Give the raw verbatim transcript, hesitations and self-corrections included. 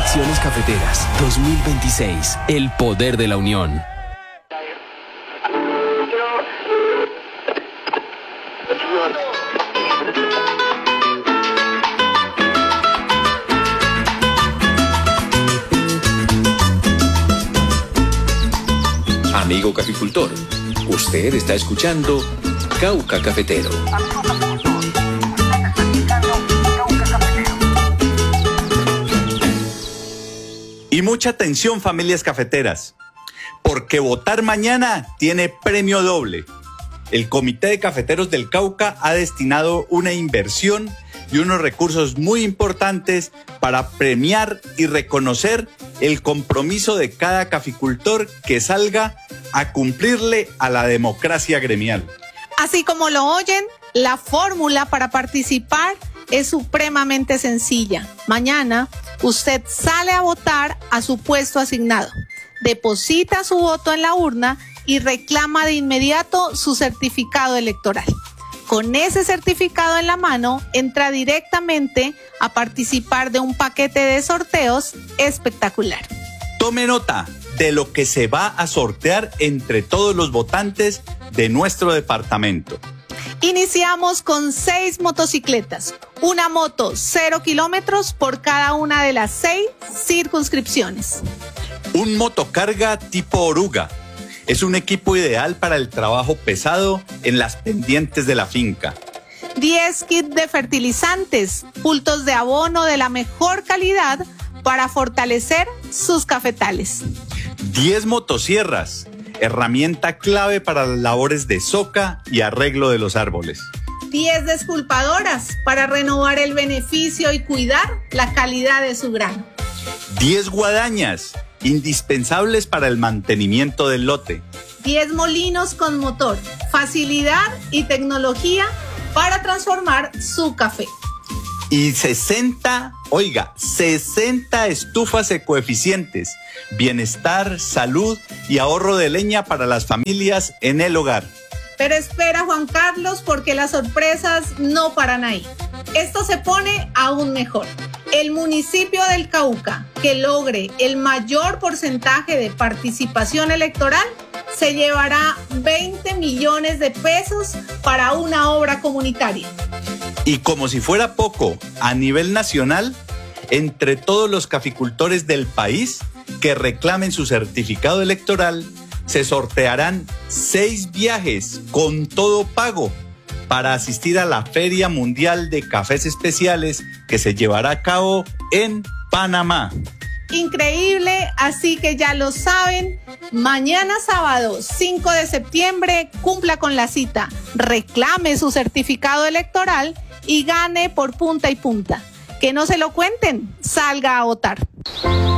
Elecciones Cafeteras dos mil veintiséis. El poder de la unión. Amigo caficultor, usted está escuchando Cauca Cafetero. Y mucha atención, familias cafeteras, porque votar mañana tiene premio doble. El Comité de Cafeteros del Cauca ha destinado una inversión y unos recursos muy importantes para premiar y reconocer el compromiso de cada caficultor que salga a cumplirle a la democracia gremial. Así como lo oyen, la fórmula para participar es supremamente sencilla. Mañana usted sale a votar a su puesto asignado, deposita su voto en la urna y reclama de inmediato su certificado electoral. Con ese certificado en la mano, entra directamente a participar de un paquete de sorteos espectacular. Tome nota de lo que se va a sortear entre todos los votantes de nuestro departamento. Iniciamos con seis motocicletas, una moto cero kilómetros por cada una de las seis circunscripciones. Un motocarga tipo oruga. Es un equipo ideal para el trabajo pesado en las pendientes de la finca. diez kits de fertilizantes, bultos de abono de la mejor calidad para fortalecer sus cafetales. diez motosierras, herramienta clave para las labores de soca y arreglo de los árboles. diez desculpadoras para renovar el beneficio y cuidar la calidad de su grano. diez guadañas, indispensables para el mantenimiento del lote. diez molinos con motor, facilidad y tecnología para transformar su café. Y sesenta, oiga, sesenta estufas ecoeficientes, bienestar, salud y ahorro de leña para las familias en el hogar. Pero espera, Juan Carlos, porque las sorpresas no paran ahí. Esto se pone aún mejor. El municipio del Cauca, que logre el mayor porcentaje de participación electoral, se llevará veinte millones de pesos para una obra comunitaria. Y como si fuera poco, a nivel nacional, entre todos los caficultores del país que reclamen su certificado electoral, se sortearán seis viajes con todo pago para asistir a la Feria Mundial de Cafés Especiales que se llevará a cabo en Panamá. Increíble, así que ya lo saben, mañana sábado cinco de septiembre cumpla con la cita, reclame su certificado electoral y gane por punta y punta. Que no se lo cuenten, salga a votar.